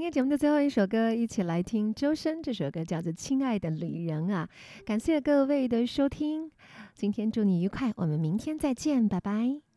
今天节目的最后一首歌，一起来听周深这首歌，叫做《亲爱的旅人》啊！感谢各位的收听，今天祝你愉快，我们明天再见，拜拜。